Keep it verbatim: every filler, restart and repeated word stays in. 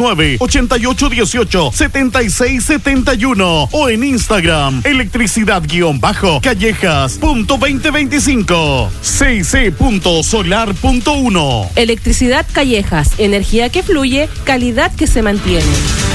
nueve, ochenta y ocho dieciocho, setenta y seis setenta y uno o en Instagram electricidad guión bajo callejas punto veinte veinticinco c c punto solar punto uno. Electricidad Callejas, energía que fluye, calidad que se mantiene.